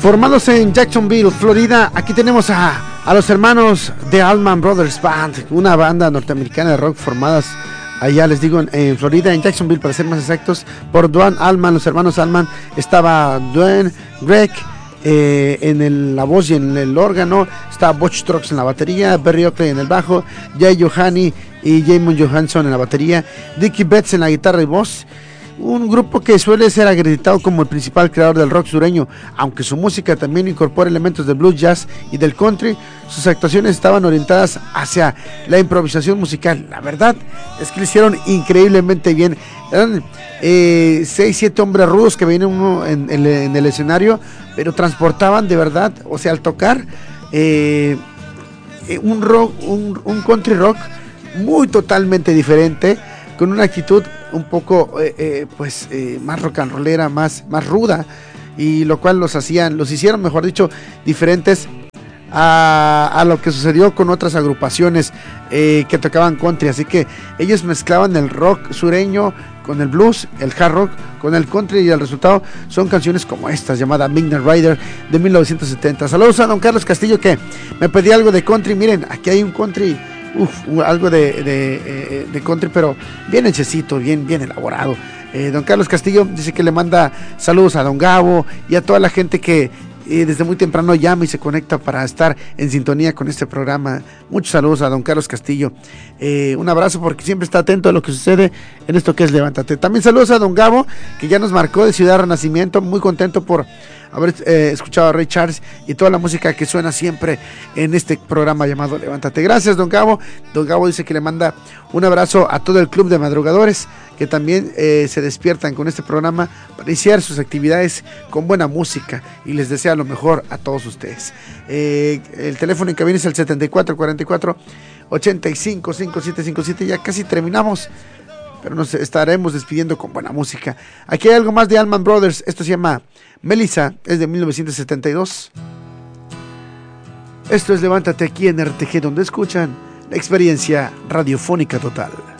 Formados en Jacksonville, Florida, aquí tenemos a los hermanos de Allman Brothers Band, una banda norteamericana de rock formadas allá, les digo, en Florida, en Jacksonville para ser más exactos, por Duane Allman. Los hermanos Allman, estaba Duane, Greg en la voz y en el órgano, estaba Butch Trucks en la batería, Barry Oakley en el bajo, Jay Johanny y Jamon Johansson en la batería, Dickie Betts en la guitarra y voz. Un grupo que suele ser acreditado como el principal creador del rock sureño, aunque su música también incorpora elementos del blues, jazz y del country. Sus actuaciones estaban orientadas hacia la improvisación musical. La verdad es que lo hicieron increíblemente bien. Eran 6-7 hombres rudos que venían uno en el escenario, pero transportaban de verdad, o sea, al tocar un rock, un country rock muy totalmente diferente, con una actitud un poco más rock and rollera, más ruda, y lo cual los hicieron, mejor dicho, diferentes a lo que sucedió con otras agrupaciones que tocaban country. Así que ellos mezclaban el rock sureño con el blues, el hard rock con el country, y el resultado son canciones como estas, llamada Midnight Rider de 1970. Saludos a don Carlos Castillo, que me pedí algo de country. Miren, aquí hay un country, algo de country, pero bien hechecito, bien elaborado. Don Carlos Castillo dice que le manda saludos a don Gabo y a toda la gente que desde muy temprano llama y se conecta para estar en sintonía con este programa. Muchos saludos a don Carlos Castillo. Un abrazo, porque siempre está atento a lo que sucede en esto que es Levántate. También saludos a don Gabo, que ya nos marcó, de Ciudad Renacimiento. Muy contento por haber escuchado a Ray Charles y toda la música que suena siempre en este programa llamado Levántate. Gracias, don Gabo. Don Gabo dice que le manda un abrazo a todo el club de madrugadores, que también se despiertan con este programa para iniciar sus actividades con buena música, y les desea lo mejor a todos ustedes. El teléfono en cabina es el 7444-855757. Ya casi terminamos, pero nos estaremos despidiendo con buena música. Aquí hay algo más de Allman Brothers. Esto se llama Melissa, es de 1972. Esto es Levántate, aquí en RTG, donde escuchan la experiencia radiofónica total.